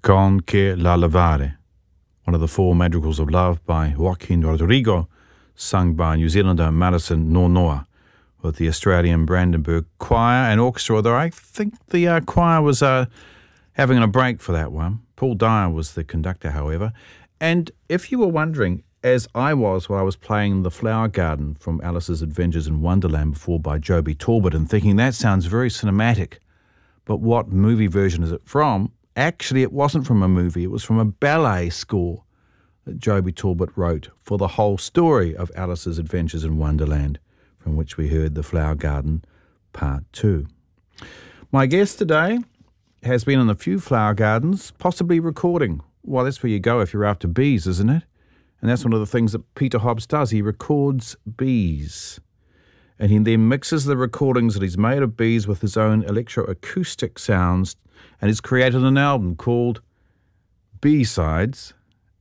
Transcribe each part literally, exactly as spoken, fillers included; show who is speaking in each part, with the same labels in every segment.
Speaker 1: Con que la lavare, one of the four madrigals of love by Joaquin Rodrigo, sung by New Zealander Madison Nonoa, with the Australian Brandenburg Choir and Orchestra, although I think the uh, choir was uh, having a break for that one. Paul Dyer was the conductor, however. And if you were wondering, as I was while I was playing The Flower Garden from Alice's Adventures in Wonderland before by Joby Talbot, and thinking that sounds very cinematic, but what movie version is it from? Actually, it wasn't from a movie. It was from a ballet score that Joby Talbot wrote for the whole story of Alice's Adventures in Wonderland, from which we heard The Flower Garden Part two. My guest today has been in a few flower gardens, possibly recording. Well, that's where you go if you're after bees, isn't it? And that's one of the things that Peter Hobbs does. He records bees. And he then mixes the recordings that he's made of bees with his own electroacoustic sounds, and he's created an album called B-Sides,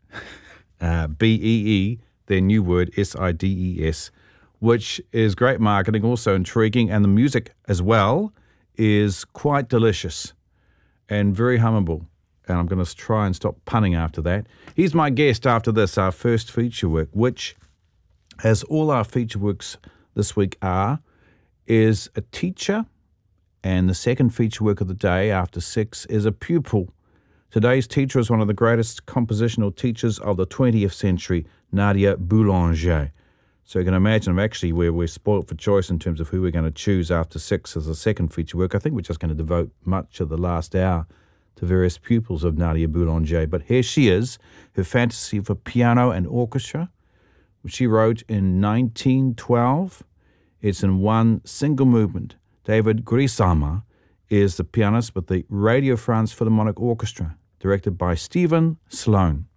Speaker 1: uh, B E E, their new word, S I D E S, which is great marketing, also intriguing, and the music as well is quite delicious and very hummable. And I'm going to try and stop punning after that. He's my guest after this, our first feature work, which, as all our feature works this week are, is a teacher, and the second feature work of the day after six is a pupil. Today's teacher is one of the greatest compositional teachers of the twentieth century, Nadia Boulanger. So you can imagine actually where we're spoilt for choice in terms of who we're going to choose after six as a second feature work. I think we're just going to devote much of the last hour to various pupils of Nadia Boulanger. But here she is, her fantasy for piano and orchestra, which she wrote in nineteen twelve. It's in one single movement. David Grisama is the pianist with the Radio France Philharmonic Orchestra, directed by Stephen Sloan.